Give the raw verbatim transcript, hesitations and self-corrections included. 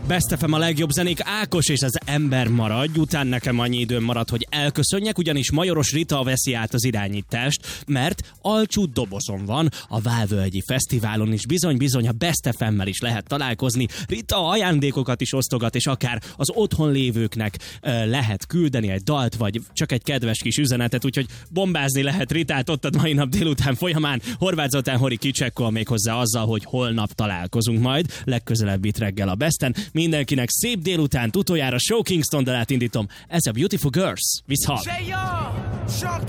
Best ef em a legjobb zenék, Ákos és az Ember maradj. Után nekem annyi időm marad, hogy elköszönjek, ugyanis Majoros Rita veszi át az irányítást, mert alcsú dobozon van a Válvölgyi Fesztiválon is. Bizony-bizony a Best ef emmel is lehet találkozni. Rita ajándékokat is osztogat, és akár az otthon lévőknek uh, lehet küldeni egy dalt, vagy csak egy kedves kis üzenetet, úgyhogy bombázni lehet Ritát ott a mai nap délután folyamán. Horváth Zoltán Hori kicsekkol még hozzá azzal, hogy holnap találkozunk majd, legközelebb itt reggel a Besten. Mindenkinek szép délután, utoljára Show Kingston dalát indítom. Ez a Beautiful Girls. Viszont!